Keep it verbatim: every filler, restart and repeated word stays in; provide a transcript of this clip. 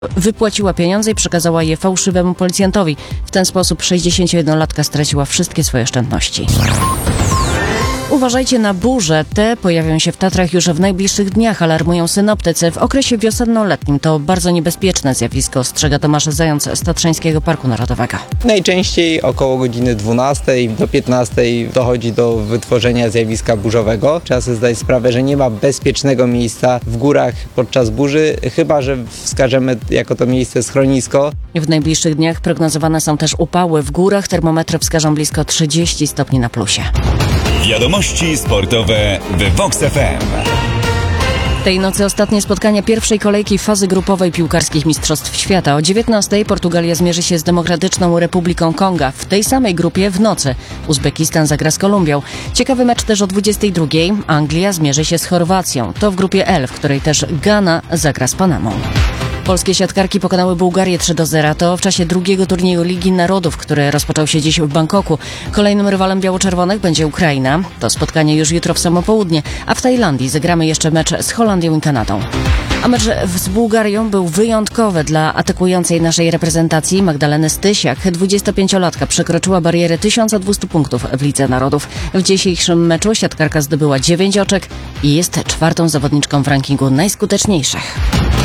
wypłaciła pieniądze i przekazała je fałszywemu policjantowi. W ten sposób sześćdziesięciojednolatka straciła wszystkie swoje oszczędności. Uważajcie na burze. Te pojawią się w Tatrach już w najbliższych dniach, alarmują synoptycy. W okresie wiosenno-letnim to bardzo niebezpieczne zjawisko, ostrzega Tomasz Zając z Tatrzańskiego Parku Narodowego. Najczęściej około godziny dwunastej do piętnastej dochodzi do wytworzenia zjawiska burzowego. Trzeba sobie zdać sprawę, że nie ma bezpiecznego miejsca w górach podczas burzy, chyba że wskażemy jako to miejsce schronisko. W najbliższych dniach prognozowane są też upały. W górach termometry wskażą blisko trzydzieści stopni na plusie. Wiadomości sportowe w Vox F M. Tej nocy ostatnie spotkania pierwszej kolejki fazy grupowej piłkarskich Mistrzostw Świata. O dziewiętnastej Portugalia zmierzy się z Demokratyczną Republiką Konga. W tej samej grupie w nocy Uzbekistan zagra z Kolumbią. Ciekawy mecz też o dwudziestej drugiej. Anglia zmierzy się z Chorwacją. To w grupie L, w której też Ghana zagra z Panamą. Polskie siatkarki pokonały Bułgarię trzy do zera. To w czasie drugiego turnieju Ligi Narodów, który rozpoczął się dziś w Bangkoku. Kolejnym rywalem biało-czerwonych będzie Ukraina. To spotkanie już jutro w samo południe, a w Tajlandii zagramy jeszcze mecz z Holandią i Kanadą. A mecz z Bułgarią był wyjątkowy dla atakującej naszej reprezentacji Magdaleny Stysiak. dwudziestopięciolatka przekroczyła barierę tysiąc dwieście punktów w Lidze Narodów. W dzisiejszym meczu siatkarka zdobyła dziewięć oczek i jest czwartą zawodniczką w rankingu najskuteczniejszych.